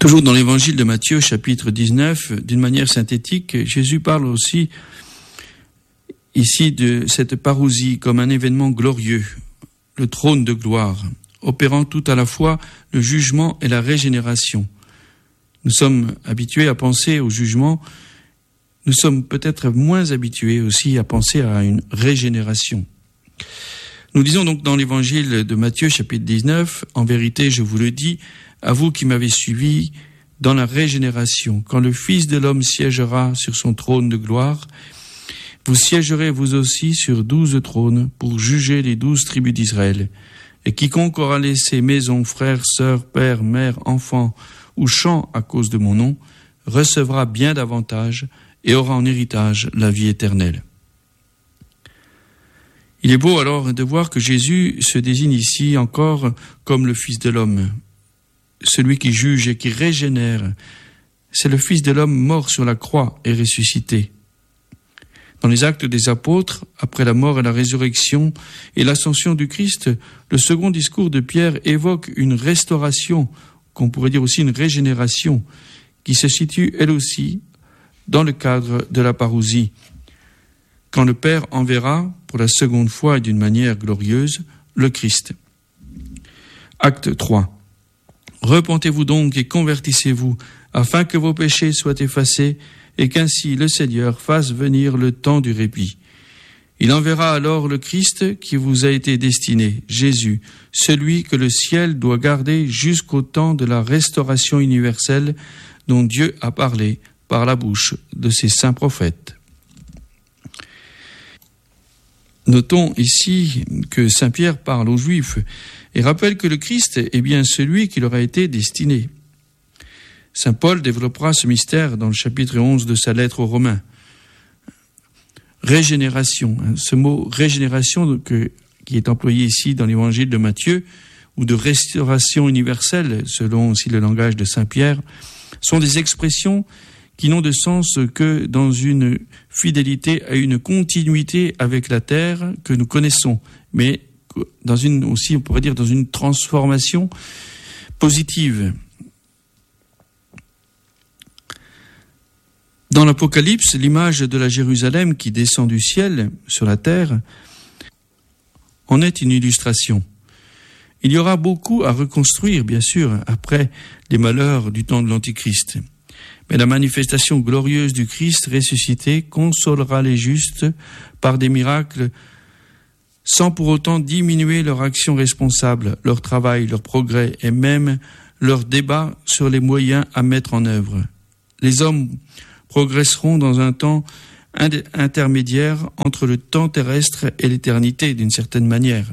Toujours dans l'évangile de Matthieu, chapitre 19, d'une manière synthétique, Jésus parle aussi ici de cette parousie comme un événement glorieux, le trône de gloire, opérant tout à la fois le jugement et la régénération. Nous sommes habitués à penser au jugement, nous sommes peut-être moins habitués aussi à penser à une régénération. Nous disons donc dans l'évangile de Matthieu, chapitre 19, « En vérité, je vous le dis, à vous qui m'avez suivi, dans la régénération, quand le Fils de l'homme siégera sur son trône de gloire, vous siégerez vous aussi sur 12 trônes pour juger les 12 tribus d'Israël. Et quiconque aura laissé maison, frères, sœurs, père, mère, enfants ou champs à cause de mon nom, recevra bien davantage et aura en héritage la vie éternelle. » Il est beau alors de voir que Jésus se désigne ici encore comme le Fils de l'homme, celui qui juge et qui régénère. C'est le Fils de l'homme mort sur la croix et ressuscité. Dans les Actes des Apôtres, après la mort et la résurrection et l'ascension du Christ, le second discours de Pierre évoque une restauration, qu'on pourrait dire aussi une régénération, qui se situe elle aussi dans le cadre de la parousie. Quand le Père enverra, pour la seconde fois et d'une manière glorieuse, le Christ. Acte 3. Repentez-vous donc et convertissez-vous, afin que vos péchés soient effacés, et qu'ainsi le Seigneur fasse venir le temps du répit. Il enverra alors le Christ qui vous a été destiné, Jésus, celui que le ciel doit garder jusqu'au temps de la restauration universelle dont Dieu a parlé par la bouche de ses saints prophètes. Notons ici que Saint Pierre parle aux Juifs et rappelle que le Christ est bien celui qui leur a été destiné. Saint Paul développera ce mystère dans le chapitre 11 de sa lettre aux Romains. Régénération, ce mot régénération qui est employé ici dans l'évangile de Matthieu, ou de restauration universelle, selon aussi le langage de Saint Pierre, sont des expressions qui n'ont de sens que dans une fidélité à une continuité avec la terre que nous connaissons, mais dans une aussi, on pourrait dire, dans une transformation positive. Dans l'Apocalypse, l'image de la Jérusalem qui descend du ciel sur la terre en est une illustration. Il y aura beaucoup à reconstruire, bien sûr, après les malheurs du temps de l'Antichrist. Mais la manifestation glorieuse du Christ ressuscité consolera les justes par des miracles sans pour autant diminuer leur action responsable, leur travail, leur progrès et même leur débat sur les moyens à mettre en œuvre. Les hommes progresseront dans un temps intermédiaire entre le temps terrestre et l'éternité, d'une certaine manière.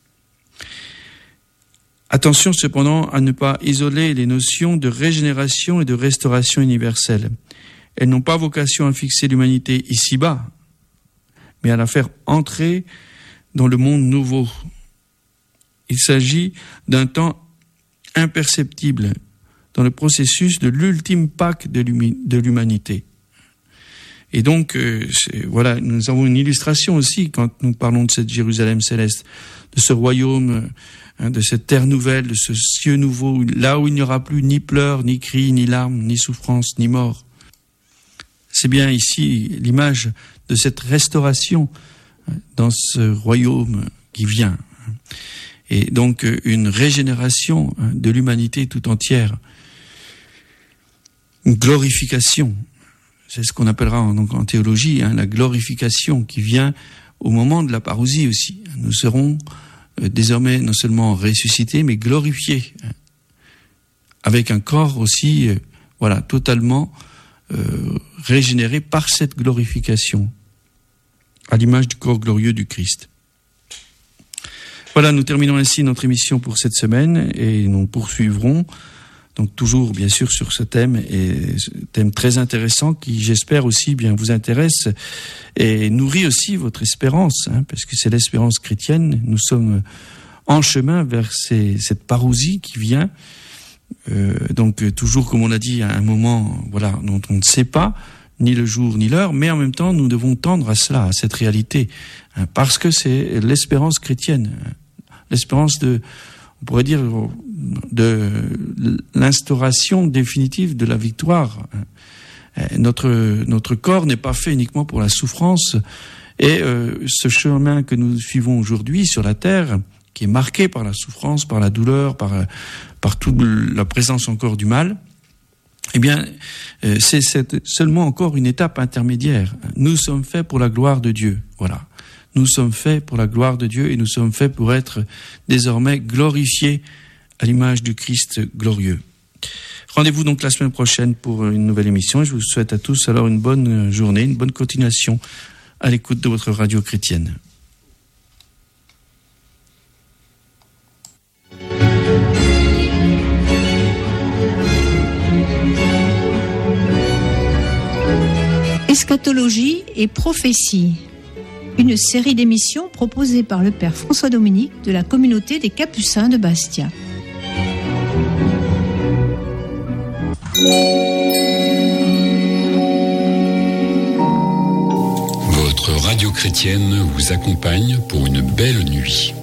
Attention cependant à ne pas isoler les notions de régénération et de restauration universelle. Elles n'ont pas vocation à fixer l'humanité ici-bas, mais à la faire entrer dans le monde nouveau. Il s'agit d'un temps imperceptible dans le processus de l'ultime Pâque de l'humanité. Et donc, voilà, nous avons une illustration aussi quand nous parlons de cette Jérusalem céleste, de ce royaume, de cette terre nouvelle, de ce cieux nouveau, là où il n'y aura plus ni pleurs, ni cris, ni larmes, ni souffrances, ni mort. C'est bien ici l'image de cette restauration dans ce royaume qui vient. Et donc une régénération de l'humanité tout entière. Une glorification. C'est ce qu'on appellera donc en théologie, la glorification qui vient au moment de la parousie aussi. Nous serons désormais non seulement ressuscités, mais glorifiés, avec un corps aussi, totalement régénéré par cette glorification, à l'image du corps glorieux du Christ. Voilà, nous terminons ainsi notre émission pour cette semaine et nous poursuivrons. Donc toujours bien sûr sur ce thème, et ce thème très intéressant qui j'espère aussi bien vous intéresse et nourrit aussi votre espérance, parce que c'est l'espérance chrétienne. Nous sommes en chemin vers cette parousie qui vient, donc toujours comme on l'a dit à un moment dont on ne sait pas ni le jour ni l'heure, mais en même temps nous devons tendre à cela, à cette réalité, parce que c'est l'espérance chrétienne, l'espérance on pourrait dire, de l'instauration définitive de la victoire. Notre corps n'est pas fait uniquement pour la souffrance, et ce chemin que nous suivons aujourd'hui sur la terre, qui est marqué par la souffrance, par la douleur, par toute la présence encore du mal, eh bien, c'est seulement encore une étape intermédiaire. Nous sommes faits pour la gloire de Dieu. Voilà. Nous sommes faits pour la gloire de Dieu et nous sommes faits pour être désormais glorifiés à l'image du Christ glorieux. Rendez-vous donc la semaine prochaine pour une nouvelle émission et je vous souhaite à tous alors une bonne journée, une bonne continuation à l'écoute de votre radio chrétienne. Eschatologie et prophétie, une série d'émissions proposée par le Père François Dominique de la communauté des Capucins de Bastia. Votre radio chrétienne vous accompagne pour une belle nuit.